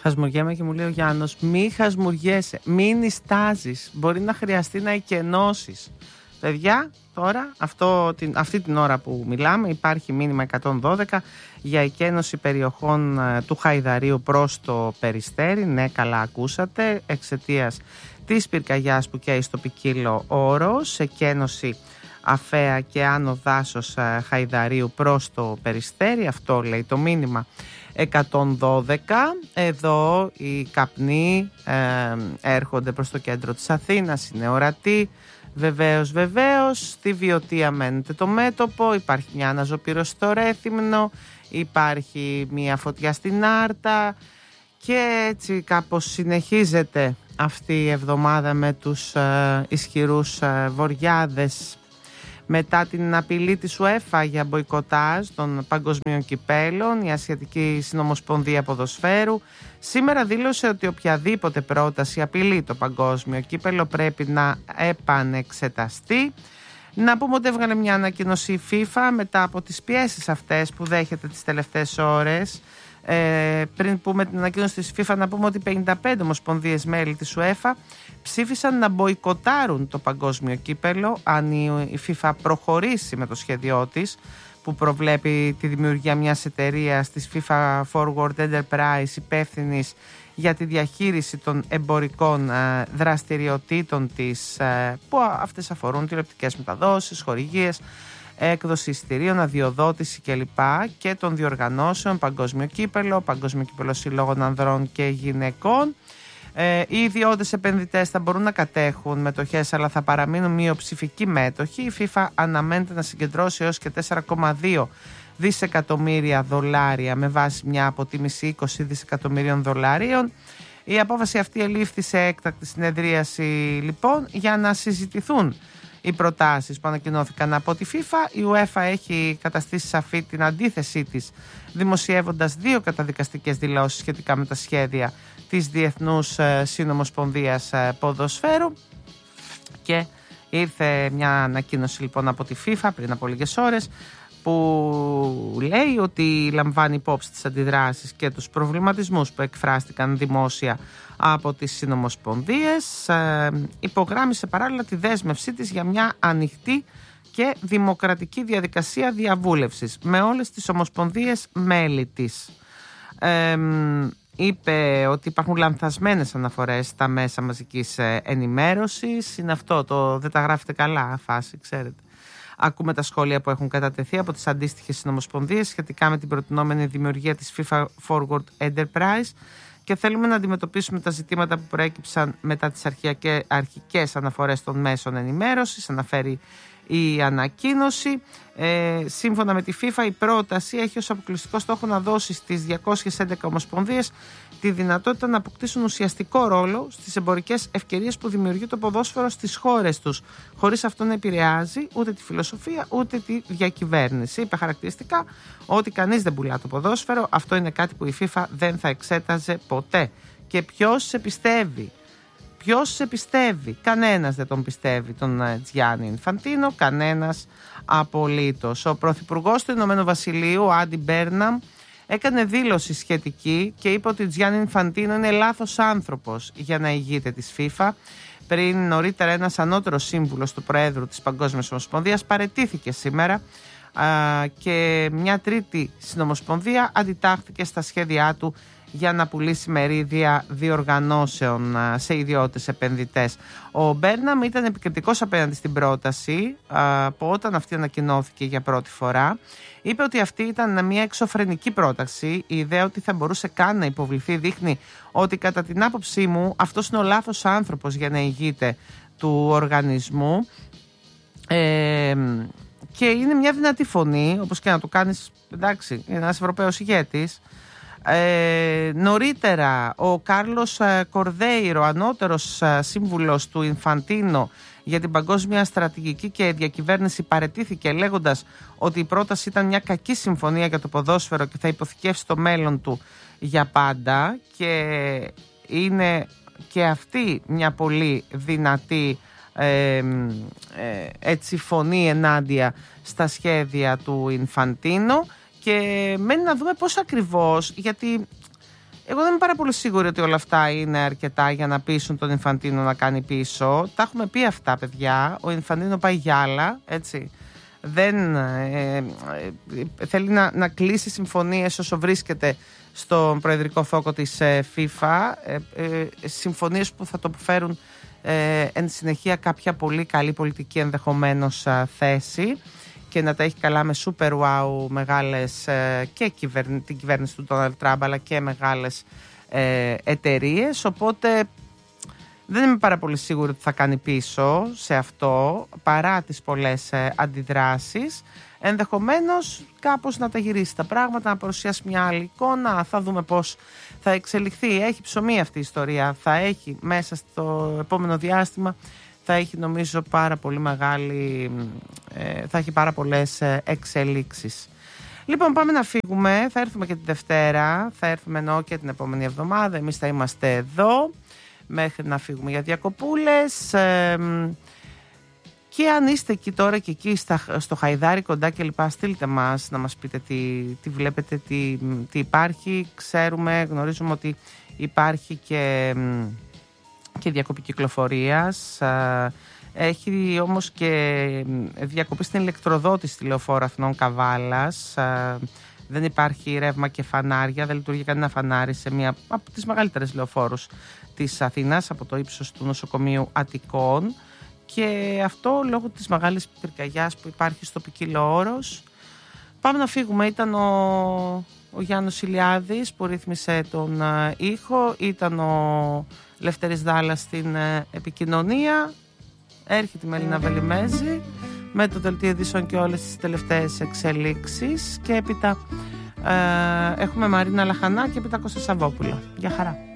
Χασμουριέμαι και μου λέει ο Γιάννος, μη χασμουριέσαι, μην νιστάζεις, μπορεί να χρειαστεί να εκενώσεις. Παιδιά, τώρα, αυτή την ώρα που μιλάμε, υπάρχει μήνυμα 112 για εκένωση περιοχών του Χαϊδαρίου προς το Περιστέρι. Ναι, καλά ακούσατε, εξαιτίας της πυρκαγιάς που καίει στο Πικύλο Όρος, εκένωση Αφέα και Άνω Δάσος Χαϊδαρίου προς το Περιστέρι. Αυτό λέει το μήνυμα 112. Εδώ οι καπνοί έρχονται προς το κέντρο της Αθήνας, είναι ορατοί. Βεβαίως, στη Βιωτία μένεται το μέτωπο, υπάρχει μια αναζωπήρωση στο Ρέθυμνο, υπάρχει μια φωτιά στην Άρτα και έτσι κάπως συνεχίζεται αυτή η εβδομάδα με τους ισχυρούς βοριάδες. Μετά την απειλή της UEFA για μποϊκοτάζ των παγκοσμίων κυπέλων, η Ασιατική Συνομοσπονδία Ποδοσφαίρου σήμερα δήλωσε ότι οποιαδήποτε πρόταση απειλεί το παγκόσμιο κύπελο πρέπει να επανεξεταστεί. Να πούμε ότι έβγαλε μια ανακοίνωση η FIFA μετά από τις πιέσεις αυτές που δέχεται τις τελευταίες ώρες. Πριν πούμε την ανακοίνωση της FIFA, να πούμε ότι 55 ομοσπονδίες μέλη της UEFA ψήφισαν να μποϊκοτάρουν το παγκόσμιο κύπελο αν η FIFA προχωρήσει με το σχέδιό της που προβλέπει τη δημιουργία μιας εταιρείας της FIFA Forward Enterprise υπεύθυνης για τη διαχείριση των εμπορικών δραστηριοτήτων της, που αυτές αφορούν τηλεοπτικές μεταδόσεις, χορηγίες, έκδοση εισιτηρίων, αδειοδότηση κλπ. Και των διοργανώσεων Παγκόσμιο Κύπελο, Παγκόσμιο Κύπελο Συλλόγων Ανδρών και Γυναικών. Οι ιδιώτες επενδυτές θα μπορούν να κατέχουν μετοχές, αλλά θα παραμείνουν μειοψηφικοί μέτοχοι. Η FIFA αναμένεται να συγκεντρώσει έως και 4,2 δισεκατομμύρια δολάρια με βάση μια αποτίμηση 20 δισεκατομμυρίων δολαρίων. Η απόφαση αυτή ελήφθη σε έκτακτη συνεδρίαση λοιπόν για να συζητηθούν οι προτάσεις που ανακοινώθηκαν από τη FIFA. Η UEFA έχει καταστήσει σαφή την αντίθεσή της, δημοσιεύοντας 2 καταδικαστικές δηλώσεις σχετικά με τα σχέδια της Διεθνούς Συνομοσπονδίας Ποδοσφαίρου, και ήρθε μια ανακοίνωση λοιπόν από τη FIFA πριν από λίγες ώρες που λέει ότι λαμβάνει υπόψη τις αντιδράσεις και τους προβληματισμούς που εκφράστηκαν δημόσια από τις συνομοσπονδίες. Υπογράμμισε παράλληλα τη δέσμευσή της για μια ανοιχτή και δημοκρατική διαδικασία διαβούλευσης με όλες τις ομοσπονδίες μέλη της. Είπε ότι υπάρχουν λανθασμένες αναφορές στα μέσα μαζικής ενημέρωσης. Είναι αυτό το δεν τα γράφετε καλά φάση, ξέρετε. Ακούμε τα σχόλια που έχουν κατατεθεί από τις αντίστοιχες συνομοσπονδίες σχετικά με την προτινόμενη δημιουργία της FIFA Forward Enterprise και θέλουμε να αντιμετωπίσουμε τα ζητήματα που προέκυψαν μετά τις αρχικές αναφορές των μέσων ενημέρωσης, αναφέρει η ανακοίνωση. Σύμφωνα με τη FIFA, η πρόταση έχει ως αποκλειστικό στόχο να δώσει στις 211 ομοσπονδίες τη δυνατότητα να αποκτήσουν ουσιαστικό ρόλο στις εμπορικές ευκαιρίες που δημιουργεί το ποδόσφαιρο στις χώρες τους, χωρίς αυτό να επηρεάζει ούτε τη φιλοσοφία ούτε τη διακυβέρνηση. Είπε χαρακτηριστικά ότι κανείς δεν πουλά το ποδόσφαιρο. Αυτό είναι κάτι που η FIFA δεν θα εξέταζε ποτέ. Και ποιος σε πιστεύει? Ποιος σε πιστεύει? Κανένας δεν τον πιστεύει τον Τζιάννη Ινφαντίνο, κανένας απολύτως. Ο Πρωθυπουργός του Ηνωμένου Βασιλείου, ο Άντι Μπέρναμ, έκανε δήλωση σχετική και είπε ότι ο Τζιάννη Ινφαντίνο είναι λάθος άνθρωπος για να ηγείται της FIFA. Πριν νωρίτερα ένας ανώτερος σύμβουλος του Προέδρου της Παγκόσμιας Ομοσπονδίας παραιτήθηκε σήμερα και μια τρίτη συνομοσπονδία αντιτάχθηκε στα σχέδιά του για να πουλήσει μερίδια διοργανώσεων σε ιδιώτες επενδυτές. Ο Μπέρναμ ήταν επικριτικός απέναντι στην πρόταση που όταν αυτή ανακοινώθηκε για πρώτη φορά. Είπε ότι αυτή ήταν μια εξωφρενική πρόταση. Η ιδέα ότι θα μπορούσε καν να υποβληθεί δείχνει ότι κατά την άποψή μου αυτός είναι ο λάθος άνθρωπος για να ηγείται του οργανισμού. Και είναι μια δυνατή φωνή, όπως και να το κάνεις, εντάξει, είναι ένας Ευρωπαίος ηγέτης. Νωρίτερα ο Κάρλος Κορδέιρο, ανώτερος σύμβουλος του Ινφαντίνο για την παγκόσμια στρατηγική και διακυβέρνηση, παραιτήθηκε λέγοντας ότι η πρόταση ήταν μια κακή συμφωνία για το ποδόσφαιρο και θα υποθηκεύσει το μέλλον του για πάντα, και είναι και αυτή μια πολύ δυνατή έτσι φωνή ενάντια στα σχέδια του Ινφαντίνο. Και μένει να δούμε πώς ακριβώς, γιατί Εγώ δεν είμαι πάρα πολύ σίγουρη ότι όλα αυτά είναι αρκετά για να πείσουν τον Ινφαντίνο να κάνει πίσω. Τα έχουμε πει αυτά, παιδιά. Ο Ινφαντίνο πάει για άλλα, έτσι. Δεν θέλει να κλείσει συμφωνίες όσο βρίσκεται στον προεδρικό φόκο της FIFA. Συμφωνίες που θα το φέρουν εν συνεχεία κάποια πολύ καλή πολιτική ενδεχομένως θέση και να τα έχει καλά με super wow μεγάλες και την κυβέρνηση του Ντόναλντ Τραμπ, αλλά και μεγάλες εταιρείες. Οπότε δεν είμαι πάρα πολύ σίγουρη ότι θα κάνει πίσω σε αυτό, παρά τις πολλές αντιδράσεις. Ενδεχομένως κάπως να τα γυρίσει τα πράγματα, να παρουσιάσει μια άλλη εικόνα. Θα δούμε πώς θα εξελιχθεί. Έχει ψωμί αυτή η ιστορία. Θα έχει μέσα στο επόμενο διάστημα, θα έχει νομίζω πάρα πολύ μεγάλη, θα έχει πάρα πολλές εξελίξεις. Λοιπόν, πάμε να φύγουμε. Θα έρθουμε και τη Δευτέρα. Θα έρθουμε εννοώ και την επόμενη εβδομάδα. Εμείς θα είμαστε εδώ μέχρι να φύγουμε για διακοπούλες. Και αν είστε εκεί τώρα και εκεί στο Χαϊδάρι κοντά και λοιπά, στείλτε μας να μας πείτε τι βλέπετε, τι υπάρχει. Γνωρίζουμε ότι υπάρχει και διακοπή κυκλοφορίας. Έχει όμως και διακοπή στην ηλεκτροδότη στη Λεωφόρο Αθηνών Καβάλας. Δεν υπάρχει ρεύμα και φανάρια, δεν λειτουργεί κανένα φανάρι σε μία από τις μεγαλύτερες λεωφόρους της Αθήνας, από το ύψος του νοσοκομείου Αττικών. Και αυτό λόγω της μεγάλης πυρκαγιάς που υπάρχει στο Ποικίλο Όρος. Πάμε να φύγουμε. Ήταν ο Γιάννος Ηλιάδης που ρύθμισε τον ήχο. Ήταν ο Λευτέρης Δάλλας στην επικοινωνία. Έρχεται η Μελίνα Βελιμέζη με το δελτίο ειδήσεων και όλες τις τελευταίες εξελίξεις. Και έπειτα έχουμε Μαρίνα Λαχανά και έπειτα Κώστα Σαββόπουλο. Γεια χαρά.